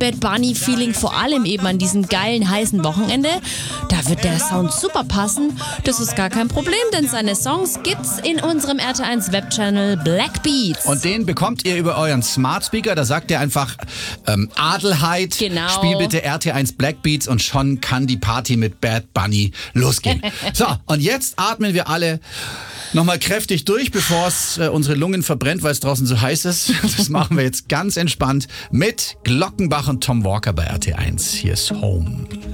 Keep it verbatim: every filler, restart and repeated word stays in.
Bad Bunny-Feeling, vor allem eben an diesem geilen, heißen Wochenende. Da wird der Sound super passen. Das ist gar kein Problem, denn seine Songs gibt's in unserem R T eins Webchannel Black Beats. Und den bekommt ihr über euren Smart Speaker. Da sagt ihr einfach ähm, Adelheid, Genau. Spiel bitte R T eins Black Beats und schon kann die Party mit Bad Bunny losgehen. So, und jetzt atmen wir alle nochmal kräftig durch, bevor es äh, unsere Lungen verbrennt, weil es draußen so heiß ist. Das machen wir jetzt ganz entspannt mit Glockenbach und Tom Walker bei R T eins. Hier ist Home.